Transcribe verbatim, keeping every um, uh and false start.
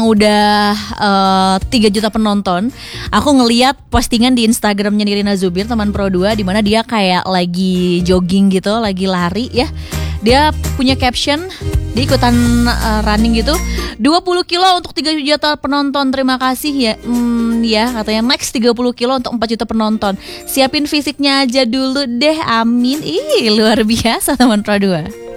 udah uh, tiga juta penonton. Aku ngeliat postingan di Instagramnya Nirina Zubir, teman Pro dua, di mana dia kayak lagi jogging gitu, lagi lari ya. Dia punya caption, dia ikutan uh, running gitu, dua puluh kilo untuk tiga juta penonton, terima kasih ya. Hmm, ya katanya next tiga puluh kilo untuk empat juta penonton. Siapin fisiknya aja dulu deh, amin. Ih, luar biasa teman Pro dua.